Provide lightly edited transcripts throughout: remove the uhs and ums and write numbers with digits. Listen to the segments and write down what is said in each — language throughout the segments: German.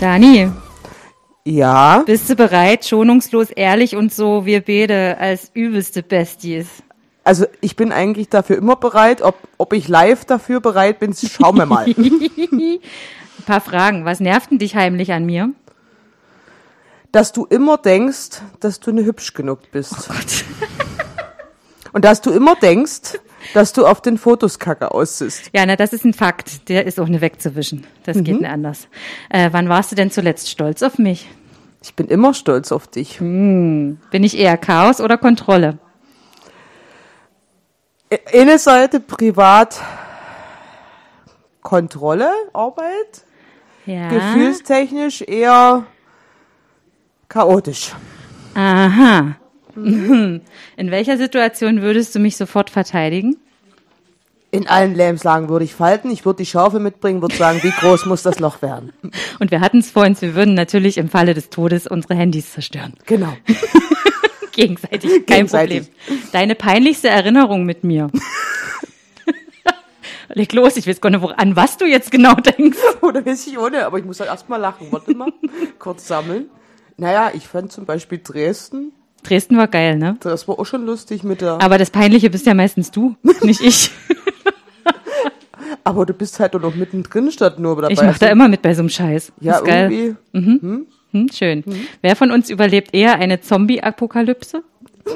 Dani, Ja, bist du bereit, schonungslos ehrlich und so, wir beide als übelste Besties? also ich bin eigentlich dafür immer bereit. Ob ich live dafür bereit bin, schauen wir mal. Ein paar Fragen. Was nervt denn dich heimlich an mir? Dass du immer denkst, dass du eine hübsch genug bist. Oh Gott. Und dass du immer denkst, dass du auf den Fotos kacke aussiehst. Ja, na, das ist ein Fakt. Der ist auch nicht wegzuwischen. Das geht nicht anders. Wann warst du denn zuletzt stolz auf mich? Ich bin immer stolz auf dich. Bin ich eher Chaos oder Kontrolle? Eine Seite privat Kontrolle, Arbeit, Ja. gefühlstechnisch eher chaotisch. Aha. In welcher Situation würdest du mich sofort verteidigen? In allen Lebenslagen würde ich falten, ich würde die Schaufel mitbringen, würde sagen, wie groß muss das Loch werden? Und wir hatten es vorhin, wir würden natürlich im Falle des Todes unsere Handys zerstören. Genau. Gegenseitig, kein Gegenseitig. Problem. Deine peinlichste Erinnerung mit mir. Leg los, ich weiß gar nicht, an was du jetzt genau denkst. Oder weiß ich ohne, aber ich muss halt erstmal lachen. Warte mal, kurz sammeln. Naja, ich fand zum Beispiel Dresden, Dresden war geil, ne? das war auch schon lustig mit der... Aber das Peinliche bist ja meistens du, nicht ich. Aber du bist halt doch noch mittendrin statt nur dabei. Ich mach da immer mit bei so einem Scheiß. Ja, ist geil. irgendwie. Schön. Wer von uns überlebt eher eine Zombie-Apokalypse?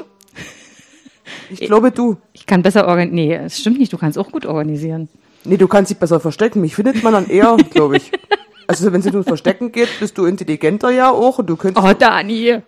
Ich glaube, du. Ich kann besser organisieren. Nee, es stimmt nicht, du kannst auch gut organisieren. Nee, du kannst dich besser verstecken. Mich findet man dann eher, glaube ich. Also wenn es ums Verstecken geht, bist du intelligenter ja auch und du könntest... Oh, Dani.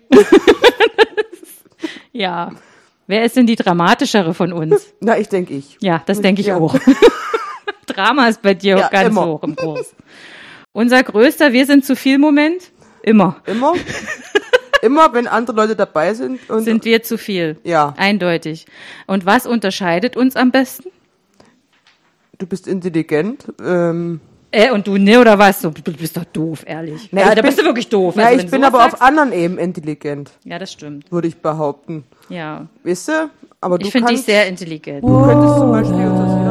Ja. Wer ist denn die dramatischere von uns? Na, ich denke ich. Ja, das denke ich Ja. auch. Drama ist bei dir Ja, auch ganz immer. hoch im Kurs. Unser größter Wir sind zu viel Moment? Immer. Immer? Immer, wenn andere Leute dabei sind. Und Sind wir zu viel? Ja. Eindeutig. Und was unterscheidet uns am besten? Du bist intelligent. Und du, ne, oder was? Du bist doch doof, ehrlich. Na, Ja, ich da bin- bist du wirklich doof. Ja, Also, ich wenn bin du aber sowas auf anderen Ebenen intelligent, sagst. Ja, das stimmt. würde ich behaupten. Ja. Weißt du? Aber du Ich finde dich kannst, sehr intelligent. du könntest zum Beispiel,